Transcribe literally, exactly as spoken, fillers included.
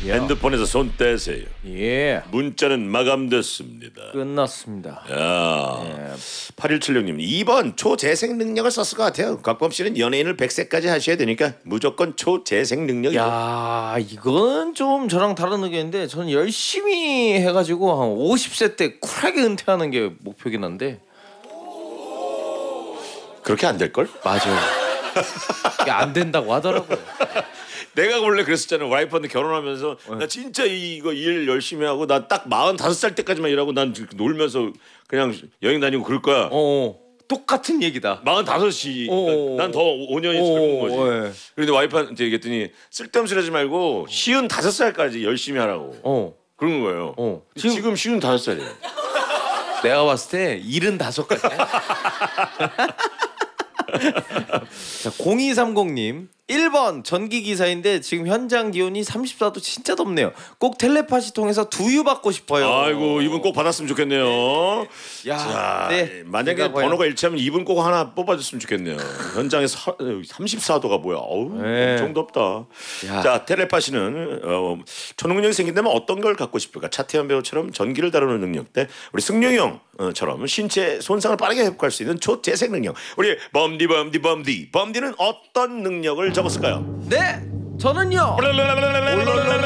야. 핸드폰에서 손 떼세요. 예. 문자는 마감됐습니다. 끝났습니다. 야. 예. 팔일칠육 님 이 번 초재생 능력을 썼을 것 같아요. 곽범 씨는 연예인을 백 세까지 하셔야 되니까 무조건 초재생 능력이요. 야, 이건 좀 저랑 다른 의견인데 저는 열심히 해가지고 한 오십 세 때 쿨하게 은퇴하는 게 목표긴 한데. 그렇게 안 될걸? 맞아요. 이게 안 된다고 하더라고요. 내가 원래 그랬었잖아요. 와이프한테 결혼하면서 네. 나 진짜 이거 일 열심히 하고 나 딱 마흔다섯 살 때까지만 일하고 난 놀면서 그냥 여행 다니고 그럴 거야. 어, 똑같은 얘기다. 마흔다섯이 어. 난 더 오 년이 젊은 거지. 어, 예. 그런데 와이프한테 얘기했더니 쓸데없이 하지 말고 쉬운 다섯 살까지 열심히 하라고. 어, 그런 거예요. 어. 지금, 지금- 지금 쉬운 다섯 살이에요. 내가 봤을 때 일흔다섯 같아. 자, 공이삼공 님 일 번 전기기사인데 지금 현장 기온이 삼십사 도 진짜 덥네요. 꼭 텔레파시 통해서 두유 받고 싶어요. 아이고 이분 꼭 받았으면 좋겠네요. 야, 자, 네. 만약에 제가 과연- 번호가 일치하면 이분 꼭 하나 뽑아줬으면 좋겠네요. 현장에 서, 삼십사 도가 뭐야? 어우 네. 엄청 덥다. 야. 자 텔레파시는 어, 초능력이 생긴다면 어떤 걸 갖고 싶을까? 차태현 배우처럼 전기를 다루는 능력 대 우리 승용이 형처럼 신체 손상을 빠르게 회복할 수 있는 초재생 능력. 우리 범디 범디 범디 범디는 어떤 능력을 적었을까요? 네, 저는요.